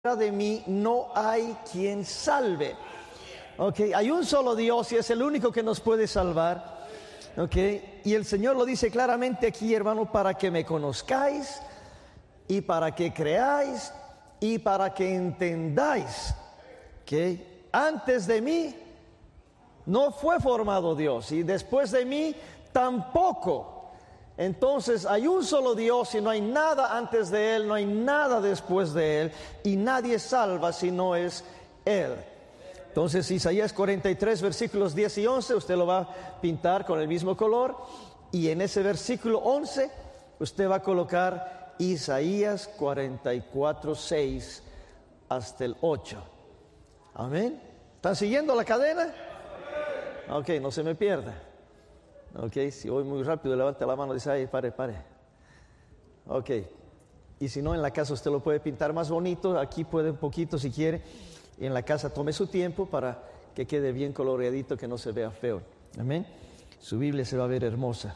de mí no hay quien salve. Okay, hay un solo Dios y es el único que nos puede salvar. Okay, y el Señor lo dice claramente aquí, hermano, para que me conozcáis y para que creáis y para que entendáis que antes de mí no fue formado Dios y después de mí tampoco. Entonces hay un solo Dios y no hay nada antes de Él, no hay nada después de Él, y nadie salva si no es Él. Entonces Isaías 43 versículos 10 y 11 usted lo va a pintar con el mismo color, y en ese versículo 11 usted va a colocar Isaías 44 6 hasta el 8. Amén. ¿Están siguiendo la cadena? Ok, no se me pierda. Ok, si voy muy rápido, levanta la mano y dice, ay, pare. Ok, y si no, en la casa usted lo puede pintar más bonito, aquí puede un poquito si quiere, y en la casa tome su tiempo para que quede bien coloreadito, que no se vea feo. Amén. Su Biblia se va a ver hermosa.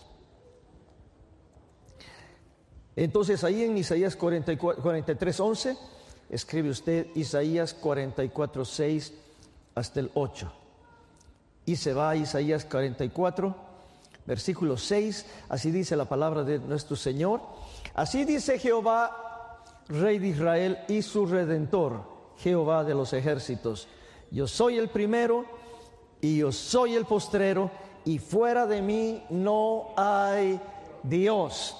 Entonces ahí en Isaías 43, 11, escribe usted Isaías 44, 6 hasta el 8. Y se va a Isaías 44, versículo 6, así dice la palabra de nuestro Señor. Así dice Jehová, Rey de Israel y su Redentor, Jehová de los ejércitos: yo soy el primero y yo soy el postrero, y fuera de mí no hay Dios.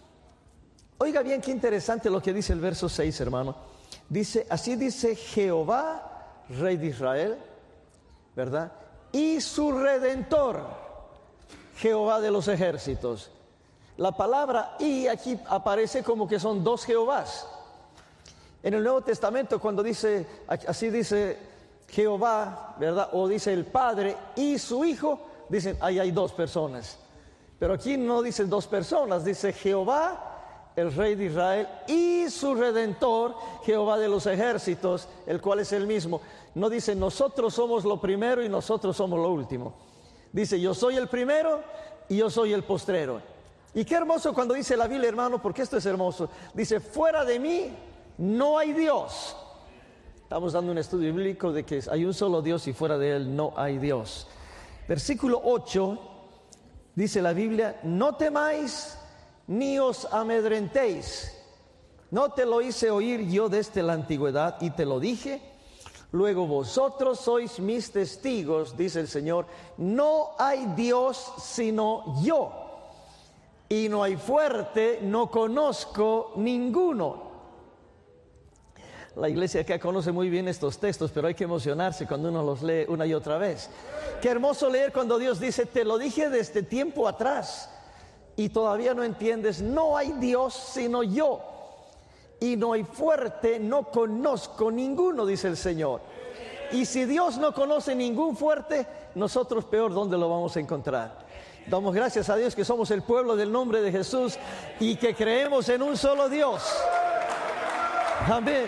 Oiga bien, qué interesante lo que dice el verso 6, hermano. Dice, así dice Jehová, Rey de Israel, ¿verdad? Y su Redentor, Jehová de los ejércitos. La palabra y aquí aparece como que son dos Jehovás. En el Nuevo Testamento, cuando dice, así dice Jehová, ¿verdad? O dice el Padre y su Hijo, dicen, ahí hay dos personas. Pero aquí no dicen dos personas, dice Jehová, el Rey de Israel, y su Redentor, Jehová de los ejércitos, el cual es el mismo. No dice nosotros somos lo primero y nosotros somos lo último. Dice yo soy el primero y yo soy el postrero. Y qué hermoso cuando dice la Biblia, hermano, porque esto es hermoso. Dice, fuera de mí no hay Dios. Estamos dando un estudio bíblico de que hay un solo Dios y fuera de Él no hay Dios. Versículo 8, dice la Biblia, no temáis ni os amedrentéis. ¿No te lo hice oír yo desde la antigüedad y te lo dije? Luego vosotros sois mis testigos, dice el Señor, no hay Dios sino yo, y no hay fuerte, no conozco ninguno. La iglesia acá conoce muy bien estos textos, pero hay que emocionarse cuando uno los lee una y otra vez. Qué hermoso leer cuando Dios dice, te lo dije desde tiempo atrás, y todavía no entiendes, no hay Dios sino yo. Y no hay fuerte, no conozco ninguno, dice el Señor. Y si Dios no conoce ningún fuerte, nosotros peor, ¿dónde lo vamos a encontrar? Damos gracias a Dios que somos el pueblo del nombre de Jesús y que creemos en un solo Dios. Amén.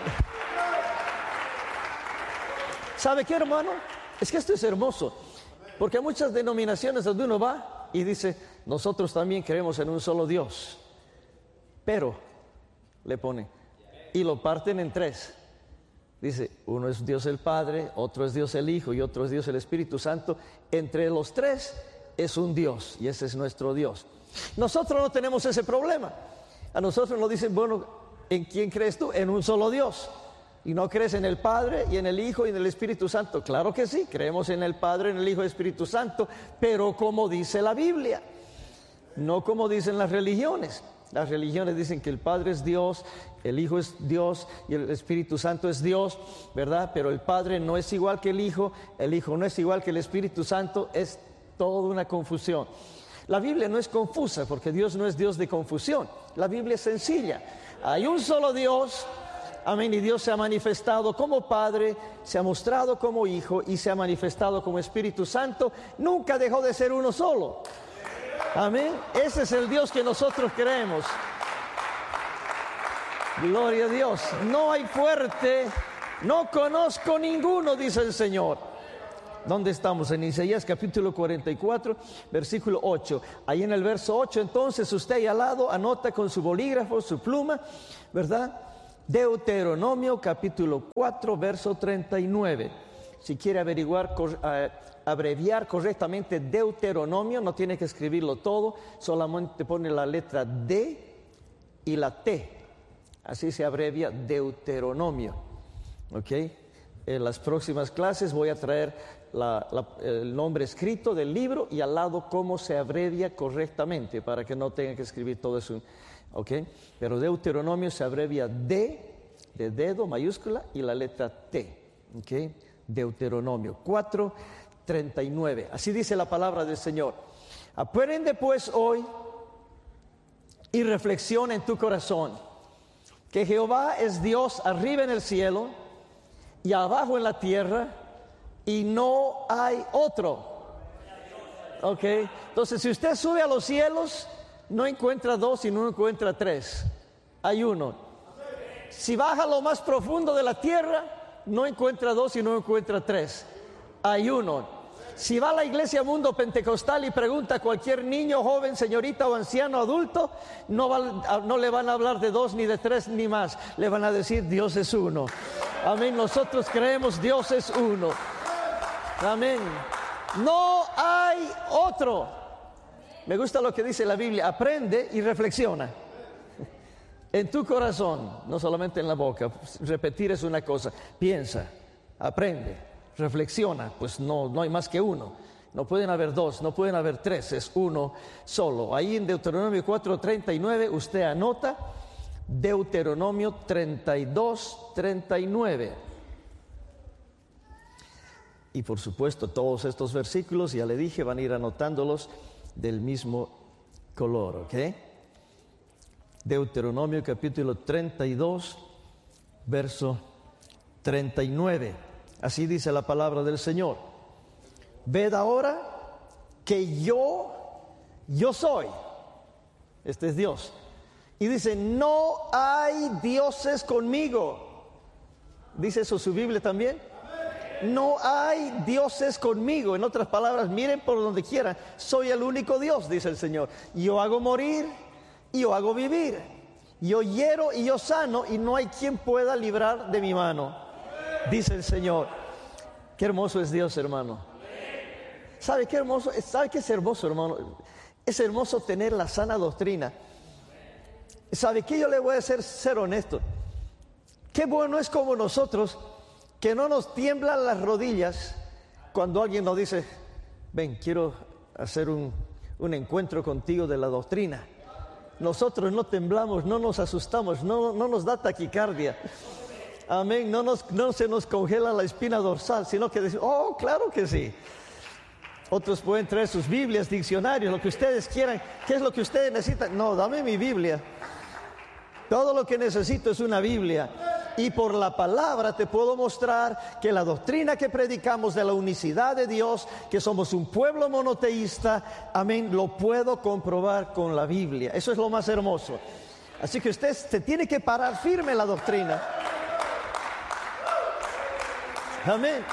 ¿Sabe qué, hermano? Es que esto es hermoso, porque hay muchas denominaciones donde uno va y dice, nosotros también creemos en un solo Dios. Pero, le pone, y lo parten en tres. Dice, uno es Dios el Padre, otro es Dios el Hijo y otro es Dios el Espíritu Santo. Entre los tres es un Dios y ese es nuestro Dios. Nosotros no tenemos ese problema. A nosotros nos dicen, bueno, ¿en quién crees tú? En un solo Dios. ¿Y no crees en el Padre y en el Hijo y en el Espíritu Santo? Claro que sí, creemos en el Padre, en el Hijo y el Espíritu Santo, pero como dice la Biblia, no como dicen las religiones. Las religiones dicen que el Padre es Dios, el Hijo es Dios y el Espíritu Santo es Dios, ¿verdad? Pero el Padre no es igual que el Hijo no es igual que el Espíritu Santo, es toda una confusión. La Biblia no es confusa porque Dios no es Dios de confusión, la Biblia es sencilla. Hay un solo Dios, amén, y Dios se ha manifestado como Padre, se ha mostrado como Hijo y se ha manifestado como Espíritu Santo, nunca dejó de ser uno solo. Amén. Ese es el Dios que nosotros creemos. Gloria a Dios. No hay fuerte, no conozco ninguno, dice el Señor. ¿Dónde estamos? En Isaías capítulo 44, versículo 8. Ahí en el verso 8, entonces usted ahí al lado anota con su bolígrafo, su pluma, ¿verdad? Deuteronomio capítulo 4, verso 39. Si quiere abreviar correctamente Deuteronomio, no tiene que escribirlo todo, solamente pone la letra D y la T. Así se abrevia Deuteronomio. ¿Ok? En las próximas clases voy a traer el nombre escrito del libro y al lado cómo se abrevia correctamente para que no tenga que escribir todo eso. ¿Ok? Pero Deuteronomio se abrevia D de dedo mayúscula y la letra T. ¿Ok? Deuteronomio 4:39. Así dice la palabra del Señor. Aprende pues hoy y reflexiona en tu corazón que Jehová es Dios arriba en el cielo y abajo en la tierra, y no hay otro. Ok, entonces si usted sube a los cielos, no encuentra dos y no encuentra tres, hay uno. Si baja a lo más profundo de la tierra, no encuentra dos y no encuentra tres, hay uno. Si va a la iglesia Mundo Pentecostal y pregunta a cualquier niño, joven, señorita o anciano, adulto, no le van a hablar de dos, ni de tres, ni más. Le van a decir, Dios es uno. Amén, nosotros creemos Dios es uno. Amén. No hay otro. Me gusta lo que dice la Biblia, aprende y reflexiona. En tu corazón, no solamente en la boca. Repetir es una cosa, piensa, aprende. Reflexiona, pues no hay más que uno. No pueden haber dos, no pueden haber tres, es uno solo. Ahí en Deuteronomio 4:39 usted anota Deuteronomio 32:39. Y por supuesto todos estos versículos, ya le dije, van a ir anotándolos del mismo color, ¿ok? Deuteronomio capítulo 32, verso 39. Así dice la palabra del Señor. Ved ahora que yo soy. Este es Dios. Y dice, no hay dioses conmigo. ¿Dice eso su Biblia también? No hay dioses conmigo. En otras palabras, miren por donde quieran. Soy el único Dios, dice el Señor. Yo hago morir y yo hago vivir. Yo hiero y yo sano, y no hay quien pueda librar de mi mano, dice el Señor. Qué hermoso es Dios, hermano. ¿Sabe qué hermoso? ¿Sabe qué es hermoso, hermano? Es hermoso tener la sana doctrina. ¿Sabe qué? Yo le voy a ser honesto. Qué bueno es como nosotros, que no nos tiemblan las rodillas cuando alguien nos dice, ven, quiero hacer un encuentro contigo de la doctrina. Nosotros no temblamos, no nos asustamos, no nos da taquicardia. Amén, no se nos congela la espina dorsal, sino que decimos, oh, claro que sí. Otros pueden traer sus Biblias, diccionarios, lo que ustedes quieran. ¿Qué es lo que ustedes necesitan? No, dame mi Biblia. Todo lo que necesito es una Biblia. Y por la palabra te puedo mostrar que la doctrina que predicamos de la unicidad de Dios, que somos un pueblo monoteísta, amén, lo puedo comprobar con la Biblia. Eso es lo más hermoso. Así que usted se tiene que parar firme en la doctrina. Amén.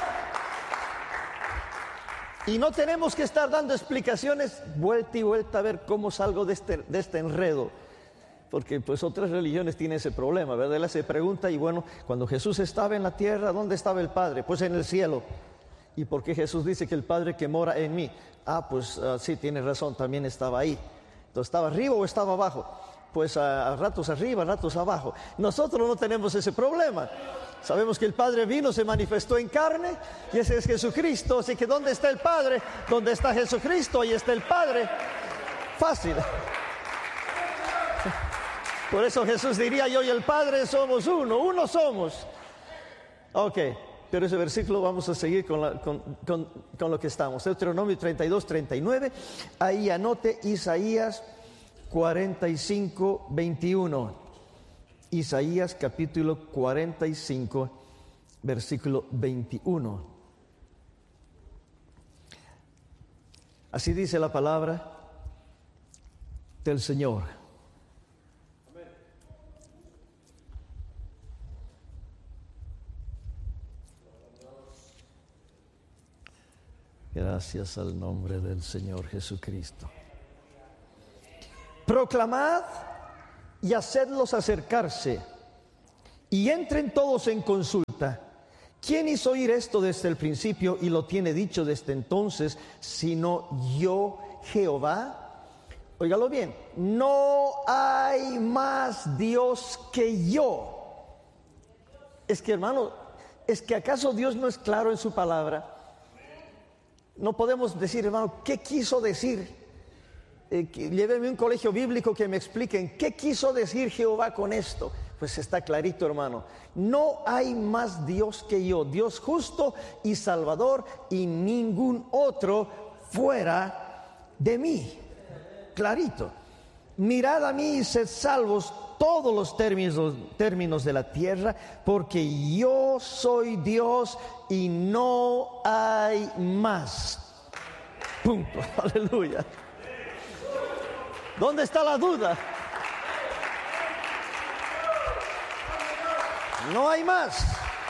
Y no tenemos que estar dando explicaciones vuelta y vuelta a ver cómo salgo de este enredo. Porque pues otras religiones tienen ese problema, ¿verdad? Él se pregunta, y bueno, cuando Jesús estaba en la tierra, ¿dónde estaba el Padre? Pues en el cielo. ¿Y por qué Jesús dice que el Padre que mora en mí? Pues sí, tiene razón, también estaba ahí. Entonces, ¿estaba arriba o estaba abajo? Pues a ratos arriba, a ratos abajo. Nosotros no tenemos ese problema. Sabemos que el Padre vino, se manifestó en carne, y ese es Jesucristo. Así que ¿dónde está el Padre? ¿Dónde está Jesucristo? Ahí está el Padre. Fácil. Por eso Jesús diría, yo y el Padre somos uno somos. Ok, pero ese versículo vamos a seguir con lo que estamos. Deuteronomio 32:39, ahí anote Isaías 45:21. Isaías capítulo 45, versículo 21. Así dice la palabra del Señor. Gracias al nombre del Señor Jesucristo. Proclamad y hacedlos acercarse, y entren todos en consulta. ¿Quién hizo oír esto desde el principio y lo tiene dicho desde entonces, sino yo, Jehová? Óigalo bien, no hay más Dios que yo. Es que, hermano, es que ¿acaso Dios no es claro en su palabra? No podemos decir, hermano, ¿qué quiso decir? Llévenme a un colegio bíblico que me expliquen ¿qué quiso decir Jehová con esto? Pues está clarito, hermano. No hay más Dios que yo, Dios justo y salvador, y ningún otro fuera de mí. Clarito. Mirad a mí y sed salvos todos los términos de la tierra, porque yo soy Dios y no hay más. Punto. Aleluya. ¿Dónde está la duda? No hay más.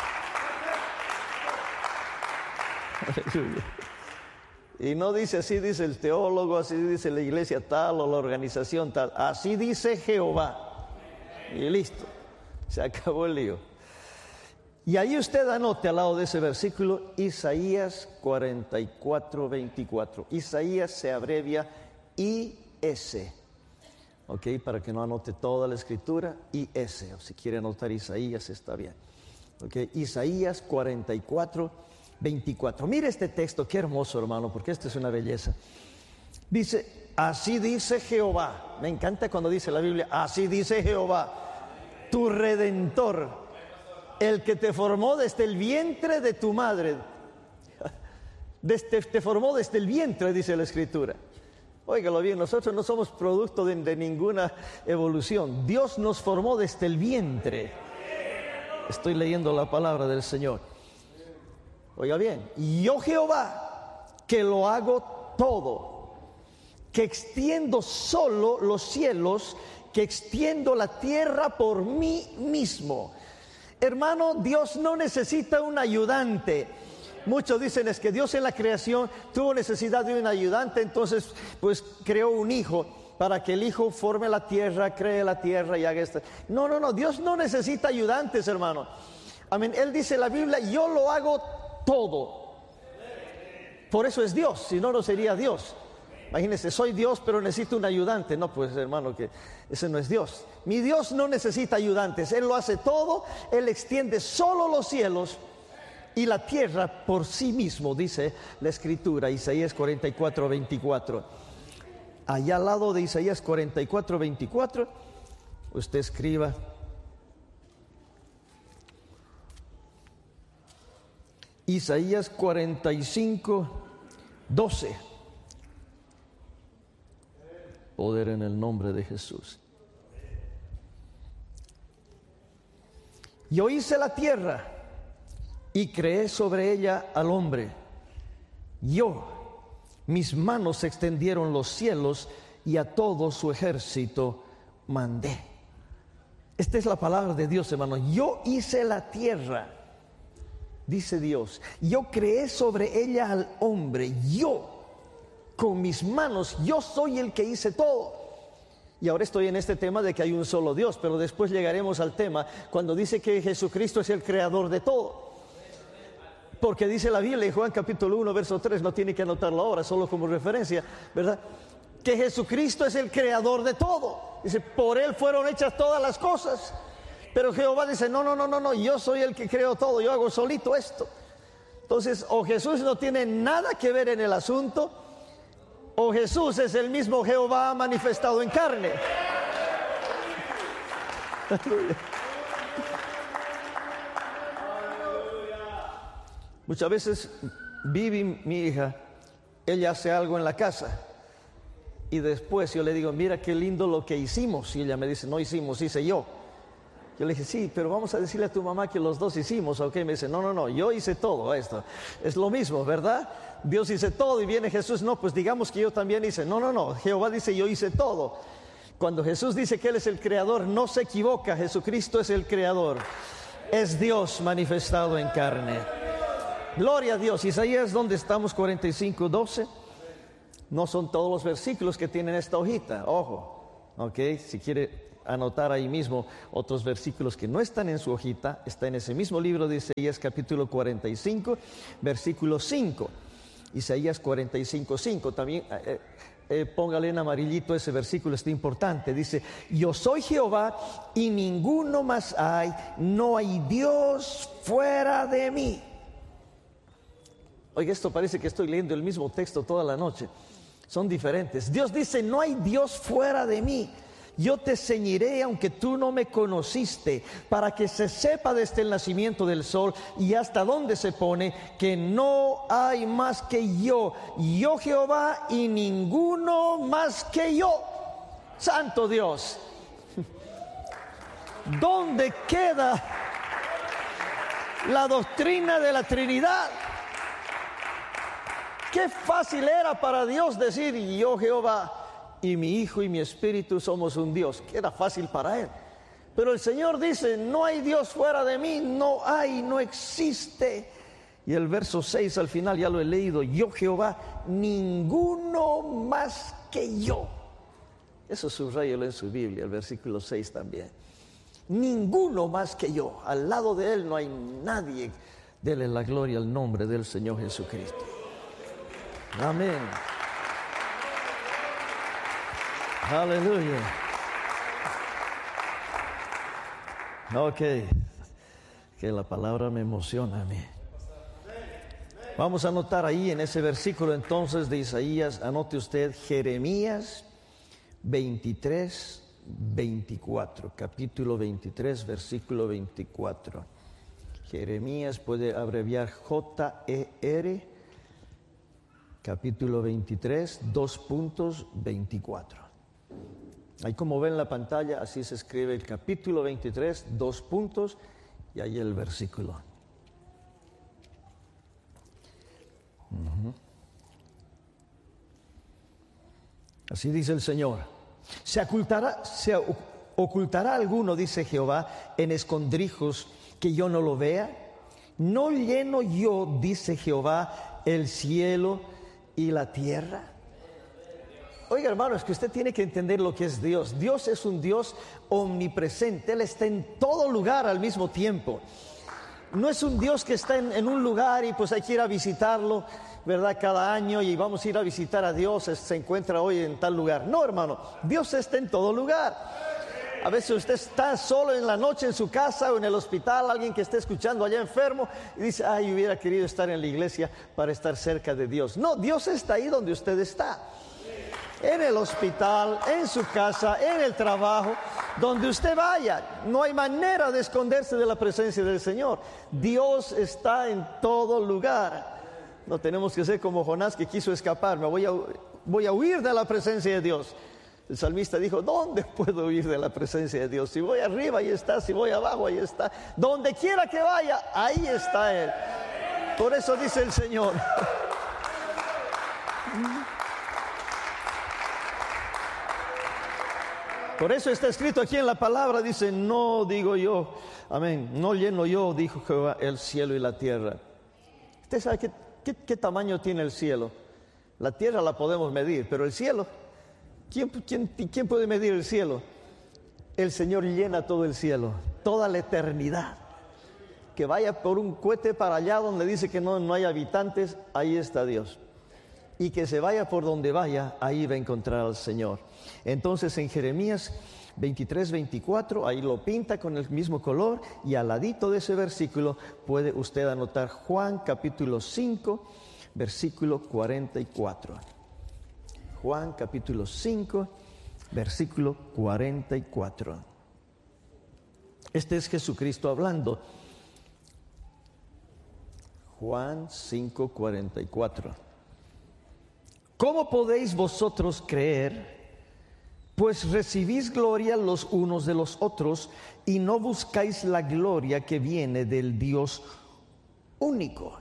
Aleluya. Y no dice así, dice el teólogo, así dice la iglesia tal o la organización tal. Así dice Jehová. Y listo. Se acabó el lío. Y ahí usted anote al lado de ese versículo Isaías 44, 24. Isaías se abrevia IS. Ok, para que no anote toda la escritura, IS. O si quiere anotar Isaías está bien. Ok, Isaías 44, 24. Mire este texto, qué hermoso, hermano, porque esta es una belleza. Dice, así dice Jehová. Me encanta cuando dice la Biblia, así dice Jehová, tu Redentor, el que te formó desde el vientre de tu madre. Te formó desde el vientre, dice la escritura. Óigalo bien, nosotros no somos producto de ninguna evolución. Dios nos formó desde el vientre. Estoy leyendo la palabra del Señor. Oiga bien, yo Jehová, que lo hago todo, que extiendo solo los cielos, que extiendo la tierra por mí mismo. Hermano, Dios no necesita un ayudante. Muchos dicen es que Dios en la creación tuvo necesidad de un ayudante, entonces pues creó un hijo para que el hijo forme la tierra, cree la tierra y haga esto. No, Dios no necesita ayudantes, hermano. Amén. Él dice en la Biblia, yo lo hago todo. Por eso es Dios, si no, no sería Dios. Imagínense, soy Dios pero necesito un ayudante. No, pues hermano, que ese no es Dios. Mi Dios no necesita ayudantes, Él lo hace todo, Él extiende solo los cielos y la tierra por sí mismo, dice la escritura, Isaías 44, 24. Allá al lado de Isaías 44, 24, usted escriba Isaías 45, 12. Poder en el nombre de Jesús. Yo hice la tierra y creé sobre ella al hombre. Mis manos extendieron los cielos y a todo su ejército mandé. Esta es la palabra de Dios, hermano. Yo hice la tierra, dice Dios. Yo creé sobre ella al hombre. Con mis manos, yo soy el que hice todo. Y ahora estoy en este tema de que hay un solo Dios, pero después llegaremos al tema cuando dice que Jesucristo es el creador de todo. Porque dice la Biblia en Juan capítulo 1, verso 3, no tiene que anotarlo ahora, solo como referencia, ¿verdad? Que Jesucristo es el creador de todo. Dice, por Él fueron hechas todas las cosas. Pero Jehová dice, no, yo soy el que creo todo, yo hago solito esto. Entonces, o Jesús no tiene nada que ver en el asunto, o Jesús es el mismo Jehová manifestado en carne. Muchas veces Vivi, mi hija, ella hace algo en la casa y después yo le digo, mira qué lindo lo que hicimos, y ella me dice, no hicimos, hice yo. Yo le dije, sí, pero vamos a decirle a tu mamá que los dos hicimos, ok. Me dice, no, yo hice todo esto. Es lo mismo, ¿verdad? Dios hizo todo y viene Jesús, no, pues digamos que yo también hice. No, Jehová dice, yo hice todo. Cuando Jesús dice que Él es el creador, no se equivoca, Jesucristo es el creador. Es Dios manifestado en carne. Gloria a Dios. Isaías, ¿dónde estamos? 45, 12. No son todos los versículos que tienen esta hojita, ojo, ok, si quiere anotar ahí mismo otros versículos que no están en su hojita. Está en ese mismo libro de Isaías, capítulo 45, versículo 5. Isaías 45, 5. También póngale en amarillito ese versículo, está importante. Dice: yo soy Jehová y ninguno más hay, no hay Dios fuera de mí. Oiga, esto parece que estoy leyendo el mismo texto toda la noche. Son diferentes. Dios dice: no hay Dios fuera de mí. Yo te ceñiré aunque tú no me conociste, para que se sepa desde el nacimiento del sol y hasta donde se pone, que no hay más que yo Jehová, y ninguno más que yo. Santo Dios. ¿Dónde queda la doctrina de la Trinidad? Qué fácil era para Dios decir: yo Jehová, y mi Hijo y mi Espíritu somos un Dios. Que era fácil para Él. Pero el Señor dice: no hay Dios fuera de mí, no hay, no existe. Y el verso 6 al final ya lo he leído: yo Jehová, ninguno más que yo. Eso subrayelo en su Biblia, el versículo 6 también. Ninguno más que yo. Al lado de Él no hay nadie. Dele la gloria al nombre del Señor Jesucristo. Amén. Aleluya. Ok, que la palabra me emociona a mí. Vamos a anotar ahí en ese versículo entonces de Isaías, anote usted Jeremías 23, 24, capítulo 23, versículo 24. Jeremías puede abreviar J-E-R, capítulo 23, 24. Ahí como ven en la pantalla, así se escribe el capítulo 23, 2 puntos, y ahí el versículo. Así dice el Señor: se ocultará alguno, dice Jehová, en escondrijos que yo no lo vea. ¿No lleno yo, dice Jehová, el cielo y la tierra? Oiga, hermano, es que usted tiene que entender lo que es Dios. Dios es un Dios omnipresente. Él está en todo lugar al mismo tiempo. No es un Dios que está en un lugar y pues hay que ir a visitarlo, ¿verdad? Cada año, y vamos a ir a visitar a Dios, se encuentra hoy en tal lugar. No, hermano, Dios está en todo lugar. A veces usted está solo en la noche en su casa o en el hospital, alguien que esté escuchando allá enfermo, y dice: ay, hubiera querido estar en la iglesia para estar cerca de Dios. No, Dios está ahí donde usted está. En el hospital, en su casa, en el trabajo, donde usted vaya. No hay manera de esconderse de la presencia del Señor. Dios está en todo lugar. No tenemos que ser como Jonás, que quiso escapar. Voy a huir de la presencia de Dios. El salmista dijo: ¿dónde puedo huir de la presencia de Dios? Si voy arriba, ahí está. Si voy abajo, ahí está. Donde quiera que vaya, ahí está Él. Por eso dice el Señor. Por eso está escrito aquí en la palabra, dice: no digo yo, amén, no lleno yo, dijo Jehová, el cielo y la tierra. ¿Usted sabe qué tamaño tiene el cielo? La tierra la podemos medir, pero el cielo, ¿quién puede medir el cielo? El Señor llena todo el cielo, toda la eternidad. Que vaya por un cohete para allá donde dice que no hay habitantes, ahí está Dios. Y que se vaya por donde vaya, ahí va a encontrar al Señor. Entonces en Jeremías 23, 24, ahí lo pinta con el mismo color, y al ladito de ese versículo puede usted anotar Juan capítulo 5, versículo 44. Juan capítulo 5, versículo 44. Este es Jesucristo hablando. Juan 5, 44. ¿Cómo podéis vosotros creer? Pues recibís gloria los unos de los otros y no buscáis la gloria que viene del Dios único.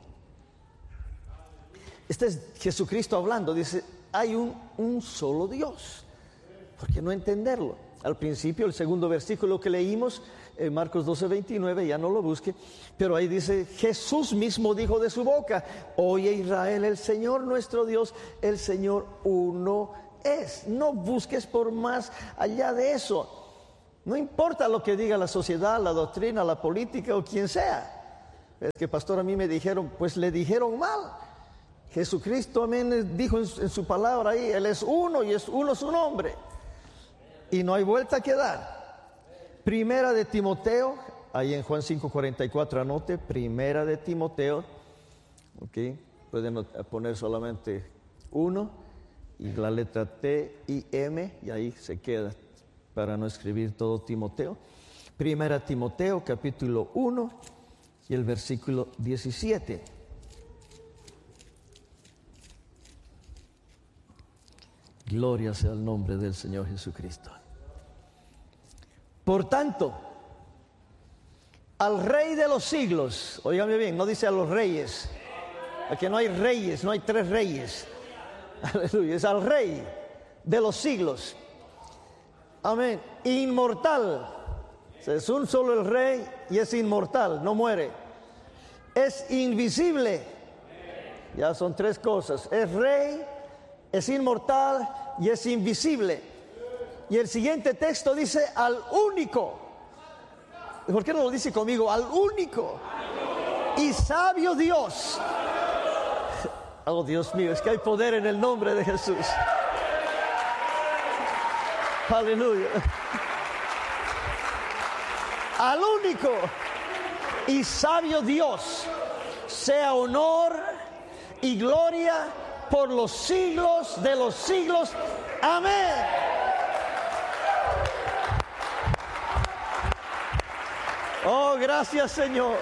Este es Jesucristo hablando. Dice: hay un solo Dios. ¿Por qué no entenderlo? Al principio, el segundo versículo que leímos, Marcos 12, 29, ya no lo busque, pero ahí dice: Jesús mismo dijo de su boca: oye Israel, el Señor nuestro Dios, el Señor uno es. No busques por más allá de eso. No importa lo que diga la sociedad, la doctrina, la política o quien sea. Es que, pastor, a mí me dijeron, pues le dijeron mal. Jesucristo, amén, dijo en su palabra ahí, Él es uno y es uno su nombre. Y no hay vuelta que dar. Primera de Timoteo, ahí en Juan 5:44, anote, Primera de Timoteo, ok, pueden poner solamente 1 y la letra T y M, y ahí se queda para no escribir todo Timoteo. Primera Timoteo, capítulo 1 y el versículo 17. Gloria sea el nombre del Señor Jesucristo. Por tanto, al Rey de los siglos, óigame bien, no dice a los reyes, porque no hay reyes, no hay 3 reyes. Aleluya, es al Rey de los siglos. Amén. Inmortal. Es un solo el Rey y es inmortal, no muere. Es invisible. Ya son 3 cosas. Es Rey, es inmortal y es invisible. Y el siguiente texto dice al único. ¿Por qué no lo dice conmigo? Al único y sabio Dios. Oh, Dios mío, es que hay poder en el nombre de Jesús. Aleluya. Al único y sabio Dios sea honor y gloria por los siglos de los siglos. Amén. Oh, gracias, Señor.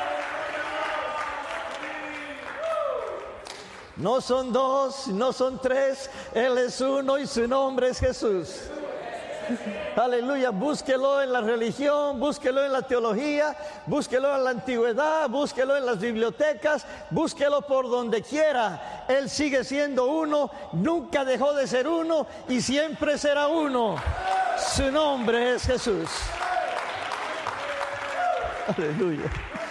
No son 2, no son 3, Él es uno y su nombre es Jesús. Aleluya, búsquelo en la religión, búsquelo en la teología, búsquelo en la antigüedad, búsquelo en las bibliotecas, búsquelo por donde quiera. Él sigue siendo uno, nunca dejó de ser uno y siempre será uno. Su nombre es Jesús. Aleluya.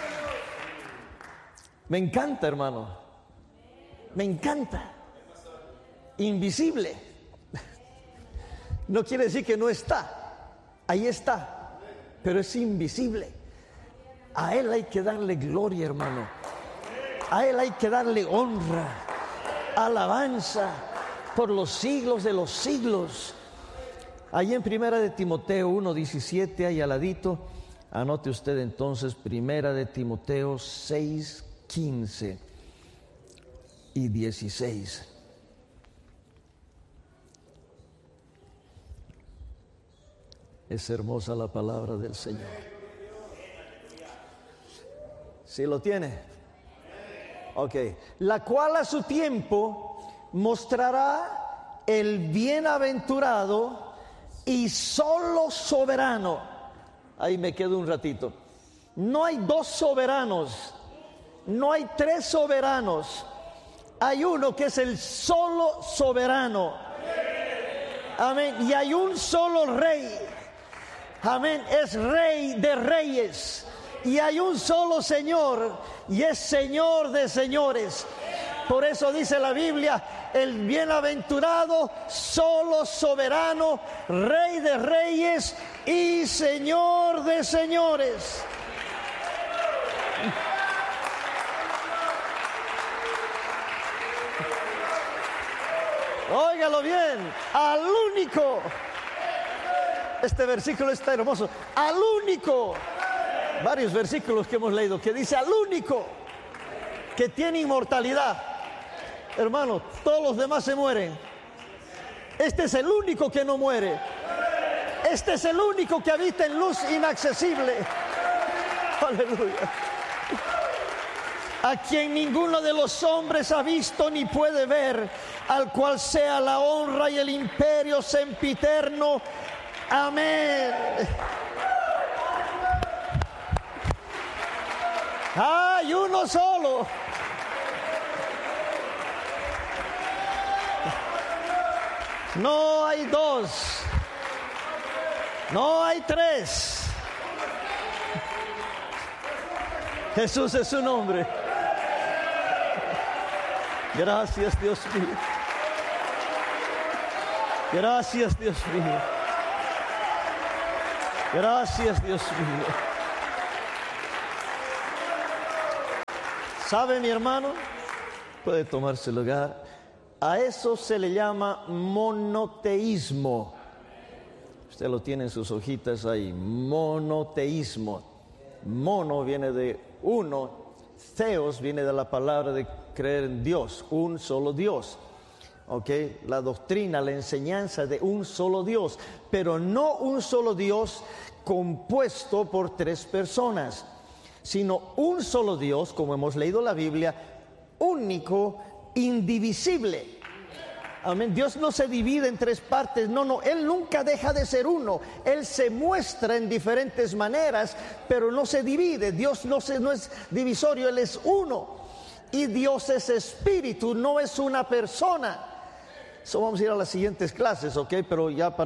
Me encanta, hermano. Me encanta. Invisible. No quiere decir que no está. Ahí está. Pero es invisible. A Él hay que darle gloria, hermano. A Él hay que darle honra, alabanza por los siglos de los siglos. Ahí en Primera de Timoteo 1:17, ahí al ladito, anote usted entonces Primera de Timoteo 6:15 y 16. Es hermosa la palabra del Señor. ¿Sí lo tiene? Ok. La cual a su tiempo mostrará el bienaventurado y solo soberano. Ahí me quedo un ratito. No hay 2 soberanos, no hay 3 soberanos. Hay uno que es el solo soberano. Amén. Y hay un solo Rey. Amén. Es Rey de reyes. Y hay un solo Señor. Y es Señor de señores. Por eso dice la Biblia, el bienaventurado, solo soberano, Rey de reyes y Señor de señores. Óigalo bien, al único. Este versículo está hermoso. Al único. Varios versículos que hemos leído que dice al único que tiene inmortalidad. Hermano, todos los demás se mueren. Este es el único que no muere. Este es el único que habita en luz inaccesible. Aleluya. A quien ninguno de los hombres ha visto ni puede ver, al cual sea la honra y el imperio sempiterno. Amén. Hay uno solo. No hay 2. No hay 3. Jesús es su nombre. Gracias, Dios mío. Gracias, Dios mío. Gracias, Dios mío. ¿Sabe, mi hermano? Puede tomarse lugar. A eso se le llama monoteísmo. Usted lo tiene en sus hojitas ahí. Monoteísmo. Mono viene de uno. Theos viene de la palabra de creer en Dios. Un solo Dios. ¿Ok? La doctrina, la enseñanza de un solo Dios. Pero no un solo Dios compuesto por tres personas, sino un solo Dios, como hemos leído la Biblia, único, indivisible. Amén. Dios no se divide en tres partes, no, Él nunca deja de ser uno. Él se muestra en diferentes maneras, pero no se divide. Dios no es divisorio, Él es uno. Y Dios es espíritu, no es una persona. So, vamos a ir a las siguientes clases, ¿ok? Pero ya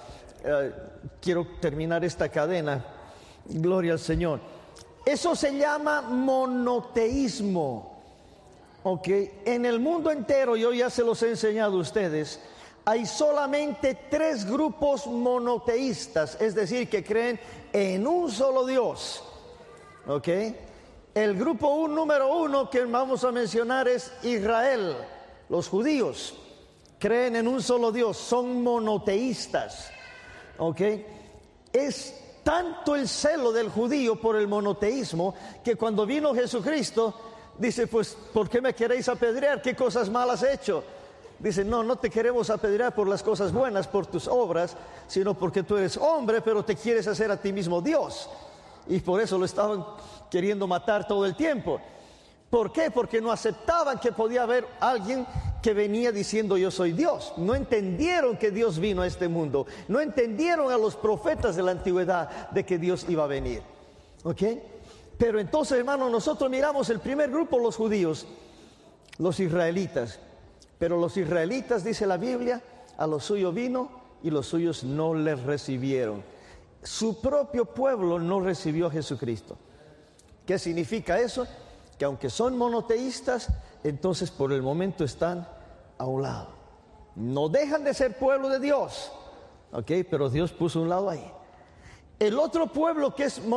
quiero terminar esta cadena. Gloria al Señor. Eso se llama monoteísmo. Ok, en el mundo entero, yo ya se los he enseñado a ustedes, hay solamente tres grupos monoteístas, es decir, que creen en un solo Dios. Ok, el grupo número uno que vamos a mencionar es Israel, los judíos, creen en un solo Dios, son monoteístas. Ok, es tanto el celo del judío por el monoteísmo que cuando vino Jesucristo, dice, pues, ¿por qué me queréis apedrear? ¿Qué cosas malas he hecho? Dice, no te queremos apedrear por las cosas buenas, por tus obras, sino porque tú eres hombre, pero te quieres hacer a ti mismo Dios. Y por eso lo estaban queriendo matar todo el tiempo. ¿Por qué? Porque no aceptaban que podía haber alguien que venía diciendo yo soy Dios. No entendieron que Dios vino a este mundo. No entendieron a los profetas de la antigüedad de que Dios iba a venir. ¿Ok? Pero entonces, hermano, nosotros miramos el primer grupo, los judíos, los israelitas. Pero los israelitas, dice la Biblia, a lo suyo vino y los suyos no les recibieron. Su propio pueblo no recibió a Jesucristo. ¿Qué significa eso? Que aunque son monoteístas, entonces por el momento están a un lado. No dejan de ser pueblo de Dios. ¿Ok? Pero Dios puso un lado ahí. El otro pueblo que es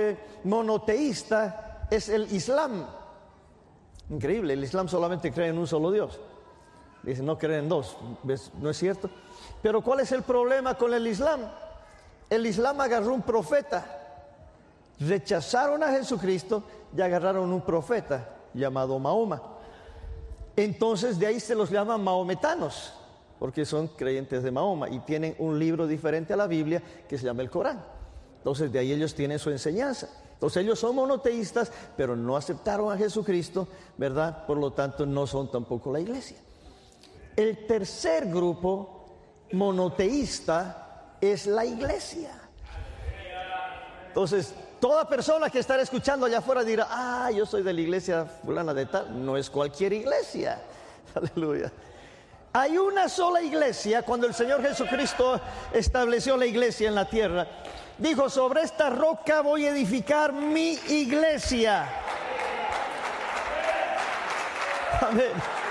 monoteísta es el Islam. Increíble, el Islam solamente cree en un solo Dios. Dice, no creen en dos. ¿Ves? No es cierto. Pero ¿cuál es el problema con el Islam? El Islam agarró un profeta. Rechazaron a Jesucristo y agarraron un profeta llamado Mahoma. Entonces de ahí se los llaman mahometanos, porque son creyentes de Mahoma y tienen un libro diferente a la Biblia que se llama el Corán. Entonces de ahí ellos tienen su enseñanza. Entonces ellos son monoteístas, pero no aceptaron a Jesucristo, ¿verdad? Por lo tanto no son tampoco la iglesia. El tercer grupo monoteísta es la iglesia. Entonces toda persona que estará escuchando allá afuera dirá, yo soy de la iglesia fulana de tal. No es cualquier iglesia. Aleluya. Hay una sola iglesia. Cuando el Señor Jesucristo estableció la iglesia en la tierra, dijo, sobre esta roca voy a edificar mi iglesia. Amén.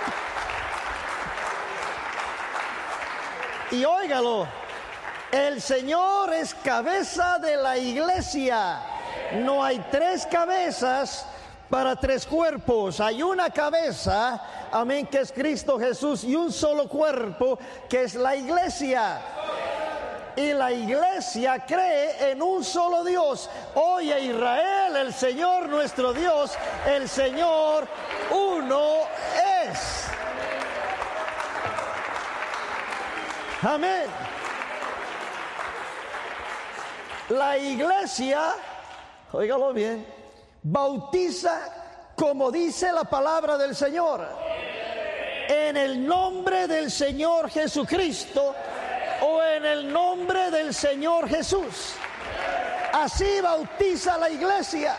Y óigalo, el Señor es cabeza de la iglesia. No hay tres cabezas para tres cuerpos. Hay una cabeza, amén, que es Cristo Jesús, y un solo cuerpo que es la iglesia. Y la iglesia cree en un solo Dios. Oye, Israel, el Señor nuestro Dios, el Señor uno es. Amén. La iglesia, óigalo bien, bautiza como dice la palabra del Señor. En el nombre del Señor Jesucristo o en el nombre del Señor Jesús. Así bautiza la iglesia.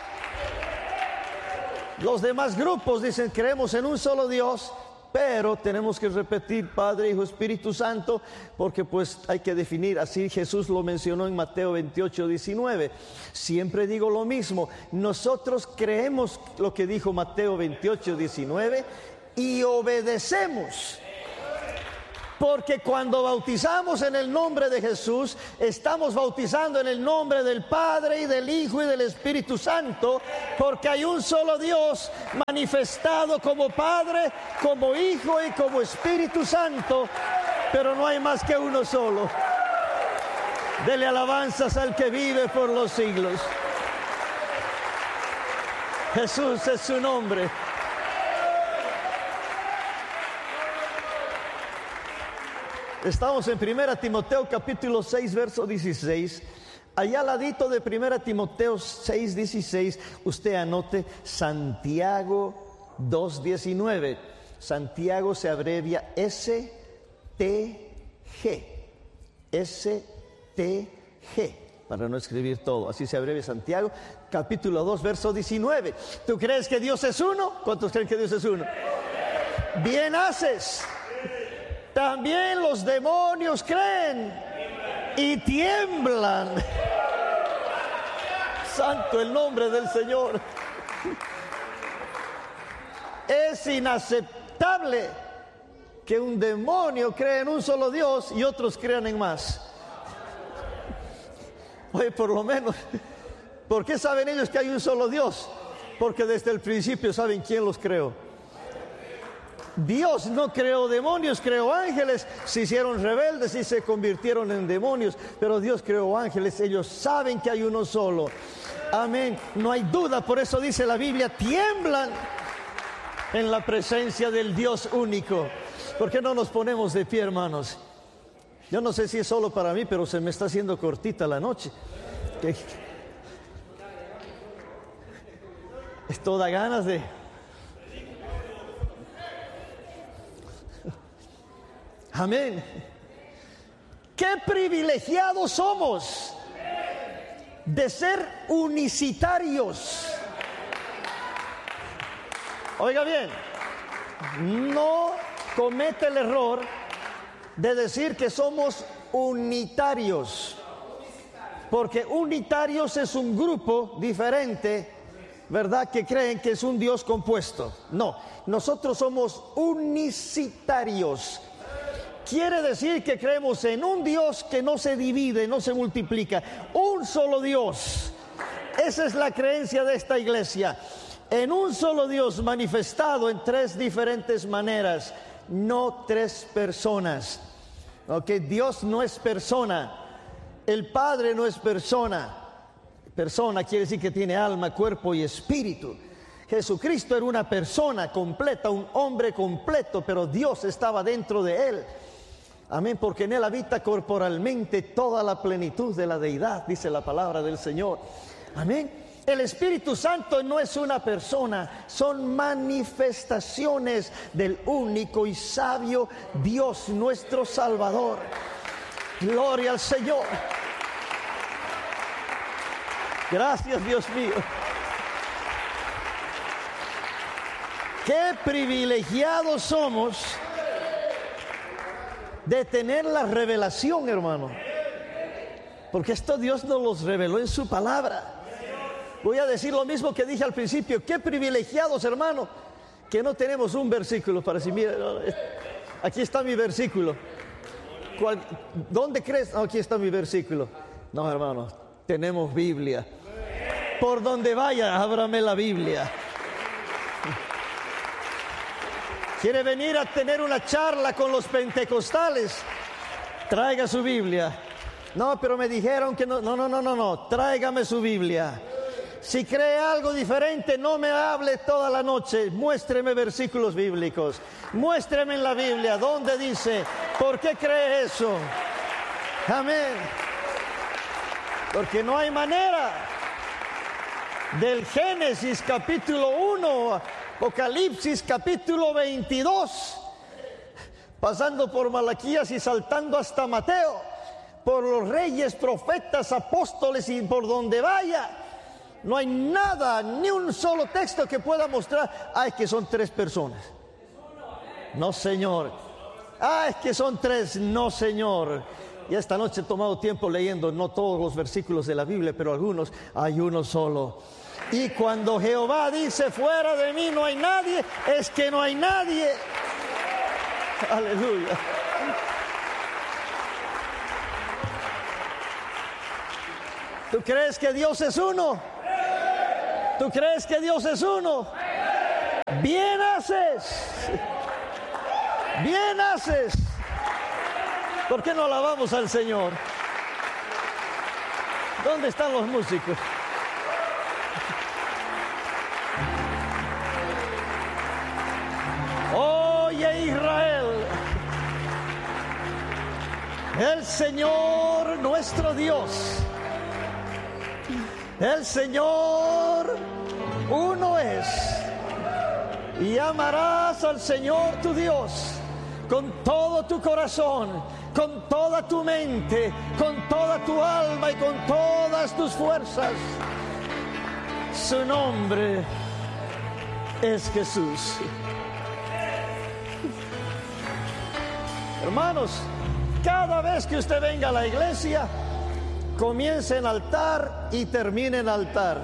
Los demás grupos dicen creemos en un solo Dios, pero tenemos que repetir Padre, Hijo, Espíritu Santo, porque pues hay que definir, así Jesús lo mencionó en Mateo 28, 19. Siempre digo lo mismo, nosotros creemos lo que dijo Mateo 28, 19 y obedecemos. Porque cuando bautizamos en el nombre de Jesús, estamos bautizando en el nombre del Padre y del Hijo y del Espíritu Santo, porque hay un solo Dios manifestado como Padre, como Hijo y como Espíritu Santo, pero no hay más que uno solo. Dele alabanzas al que vive por los siglos. Jesús es su nombre. Estamos en 1 Timoteo capítulo 6, verso 16. Allá al ladito de 1 Timoteo 6, 16, usted anote Santiago 2, 19. Santiago se abrevia STG. STG. Para no escribir todo, así se abrevia Santiago, capítulo 2, verso 19. ¿Tú crees que Dios es uno? ¿Cuántos creen que Dios es uno? Bien haces. También los demonios creen y tiemblan. Santo el nombre del Señor. Es inaceptable que un demonio crea en un solo Dios y otros crean en más. Oye, por lo menos, ¿por qué saben ellos que hay un solo Dios? Porque desde el principio saben quién los creó. Dios no creó demonios, creó ángeles. Se hicieron rebeldes y se convirtieron en demonios, pero Dios creó ángeles. Ellos saben que hay uno solo. Amén. No hay duda, por eso dice la Biblia, tiemblan en la presencia del Dios único. ¿Por qué no nos ponemos de pie, hermanos? Yo no sé si es solo para mí, pero se me está haciendo cortita la noche. Esto da ganas de... Amén. Qué privilegiados somos de ser unicitarios. Oiga bien, no comete el error de decir que somos unitarios, porque unitarios es un grupo diferente, ¿verdad?, que creen que es un Dios compuesto. No, nosotros somos unicitarios. Quiere decir que creemos en un Dios que no se divide, no se multiplica. Un solo Dios. Esa es la creencia de esta iglesia. En un solo Dios manifestado en tres diferentes maneras, no tres personas. Ok, Dios no es persona. El Padre no es persona. Persona quiere decir que tiene alma, cuerpo y espíritu. Jesucristo era una persona completa, un hombre completo, pero Dios estaba dentro de él. Amén, porque en él habita corporalmente toda la plenitud de la deidad, dice la palabra del Señor. Amén. El Espíritu Santo no es una persona, son manifestaciones del único y sabio Dios, nuestro Salvador. Gloria al Señor. Gracias, Dios mío. Qué privilegiados somos de tener la revelación, hermano, porque esto Dios nos los reveló en su palabra. Voy a decir lo mismo que dije al principio. Qué privilegiados, hermano, que no tenemos un versículo para decir, mira, aquí está mi versículo. ¿Dónde crees? No, aquí está mi versículo. No, hermano, tenemos Biblia. Por donde vaya, ábrame la Biblia. ¿Quiere venir a tener una charla con los pentecostales? Traiga su Biblia. No, pero me dijeron que no. No. Tráigame su Biblia. Si cree algo diferente, no me hable toda la noche. Muéstreme versículos bíblicos. Muéstreme en la Biblia donde dice, ¿por qué cree eso? Amén. Porque no hay manera. Del Génesis capítulo 1... Apocalipsis capítulo 22, pasando por Malaquías y saltando hasta Mateo, por los reyes, profetas, apóstoles y por donde vaya, no hay nada, ni un solo texto que pueda mostrar, es que son tres personas. No, Señor. Es que son tres. No, Señor. Y esta noche he tomado tiempo leyendo, no todos los versículos de la Biblia, pero algunos, hay uno solo. Y cuando Jehová dice, fuera de mí no hay nadie, es que no hay nadie. Aleluya. ¿Tú crees que Dios es uno? ¿Tú crees que Dios es uno? Bien haces. Bien haces. ¿Por qué no alabamos al Señor? ¿Dónde están los músicos? Oye, Israel, el Señor nuestro Dios, el Señor uno es, y amarás al Señor tu Dios con todo tu corazón, con toda tu mente, con toda tu alma y con todas tus fuerzas. Su nombre es Jesús. Hermanos, cada vez que usted venga a la iglesia, comience en altar y termine en altar.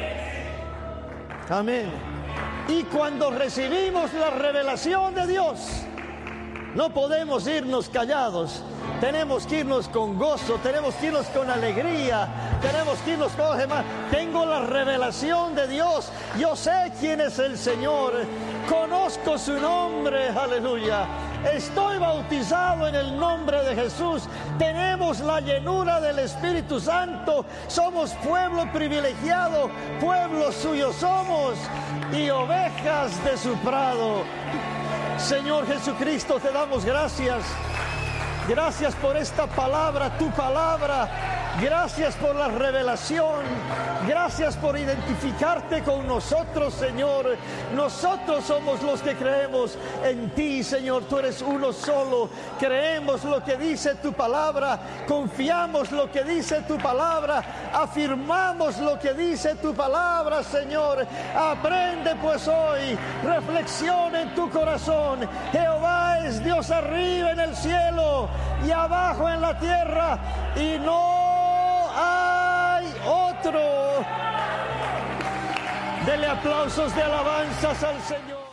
Amén. Y cuando recibimos la revelación de Dios, no podemos irnos callados. Tenemos que irnos con gozo, tenemos que irnos con alegría, tenemos que irnos con demás. Tengo la revelación de Dios, yo sé quién es el Señor, conozco su nombre, aleluya. Estoy bautizado en el nombre de Jesús, tenemos la llenura del Espíritu Santo, somos pueblo privilegiado, pueblo suyo somos y ovejas de su prado. Señor Jesucristo, te damos gracias. Gracias por esta palabra, tu palabra. Gracias por la revelación. Gracias por identificarte con nosotros, Señor. Nosotros somos los que creemos en ti, Señor. Tú eres uno solo. Creemos lo que dice tu palabra. Confiamos lo que dice tu palabra. Afirmamos lo que dice tu palabra, Señor. Aprende pues hoy. Reflexiona en tu corazón. Jehová es Dios arriba en el cielo y abajo en la tierra, y no hay otro. Dele aplausos de alabanzas al Señor.